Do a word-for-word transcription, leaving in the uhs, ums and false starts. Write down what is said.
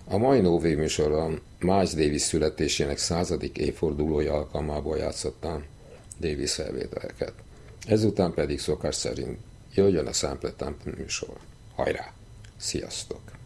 A mai Nóvé műsorban Miles Davis születésének századik évfordulója alkalmából játszottam Davis felvételeket. Ezután pedig szokás szerint jöjjön a Sample Temple műsor. Hajrá! Sziasztok!